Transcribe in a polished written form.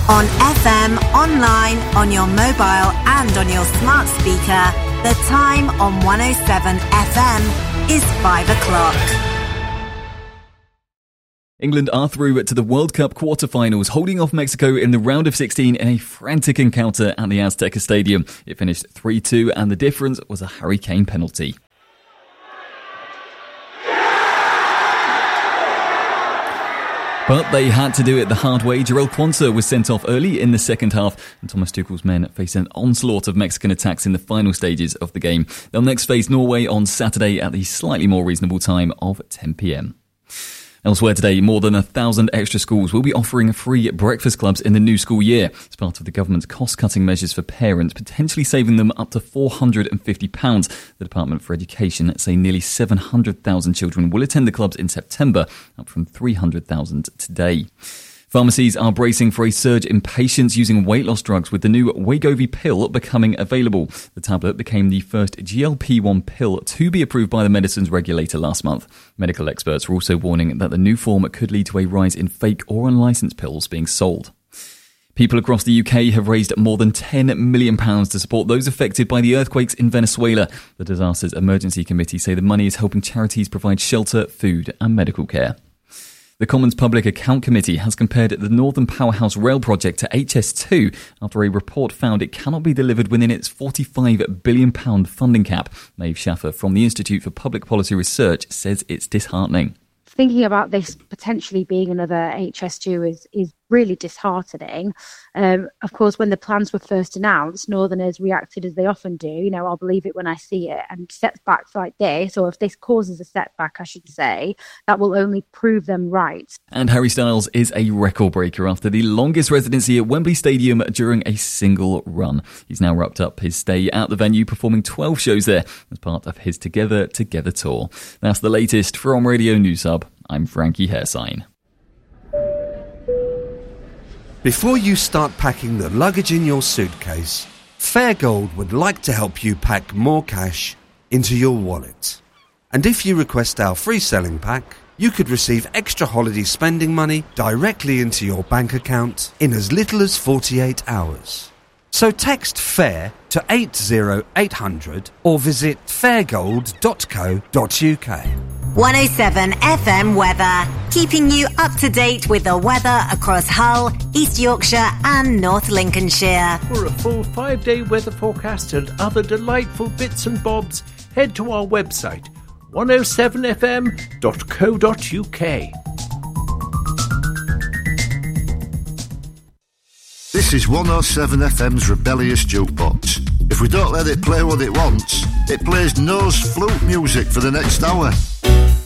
On FM, online, on your mobile and on your smart speaker, the time on 107 FM is 5 o'clock. England are through to the World Cup quarter-finals, holding off Mexico in the round of 16 in a frantic encounter at the Azteca Stadium. It finished 3-2 and the difference was a Harry Kane penalty. But they had to do it the hard way. Jarell Quansah was sent off early in the second half, and Thomas Tuchel's men face an onslaught of Mexican attacks in the final stages of the game. They'll next face Norway on Saturday at the slightly more reasonable time of 10 p.m. Elsewhere today, more than 1,000 extra schools will be offering free breakfast clubs in the new school year. It's part of the government's cost-cutting measures for parents, potentially saving them up to £450. The Department for Education say nearly 700,000 children will attend the clubs in September, up from 300,000 today. Pharmacies are bracing for a surge in patients using weight loss drugs, with the new Wegovy pill becoming available. The tablet became the first GLP-1 pill to be approved by the medicines regulator last month. Medical experts are also warning that the new form could lead to a rise in fake or unlicensed pills being sold. People across the UK have raised more than £10 million to support those affected by the earthquakes in Venezuela. The Disasters Emergency Committee say the money is helping charities provide shelter, food and medical care. The Commons Public Account Committee has compared the Northern Powerhouse Rail project to HS2 after a report found it cannot be delivered within its £45 billion funding cap. Maeve Schaffer from the Institute for Public Policy Research says it's disheartening. Thinking about this potentially being another HS2 is really disheartening. Of course, when the plans were first announced, Northerners reacted as they often do. I'll believe it when I see it. And setbacks like this, or if this causes a setback, I should say, that will only prove them right. And Harry Styles is a record breaker after the longest residency at Wembley Stadium during a single run. He's now wrapped up his stay at the venue, performing 12 shows there as part of his Together Together tour. That's the latest from Radio News Hub. I'm Frankie Hairsign. Before you start packing the luggage in your suitcase, Fairgold would like to help you pack more cash into your wallet. And if you request our free selling pack, you could receive extra holiday spending money directly into your bank account in as little as 48 hours. So text FAIR to 80800 or visit fairgold.co.uk. 107 FM weather, keeping you up to date with the weather across Hull, East Yorkshire and North Lincolnshire. For a full 5-day weather forecast and other delightful bits and bobs, head to our website 107fm.co.uk. This is 107 FM's Rebellious Jukebox. If we don't let it play what it wants, it plays nose flute music for the next hour.